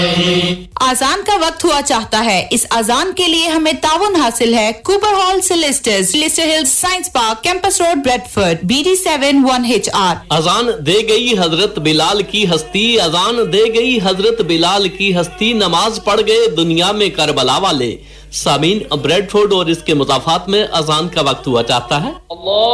आजान का वक्त हुआ चाहता है। इस आजान के लिए हमें ताउन हासिल है। Cooper hall सिलिस्टर्स, Leicester hills science park, campus road, Bradford, BD7 1HR। अजान दे गई हजरत बिलाल की हस्ती, अजान दे गई हजरत बिलाल की हस्ती, नमाज पढ़ गए दुनिया में करबला वाले। सामीन, ब्रेडफोर्ड और इसके मुजाफात में अजान का वक्त हुआ चाहता है।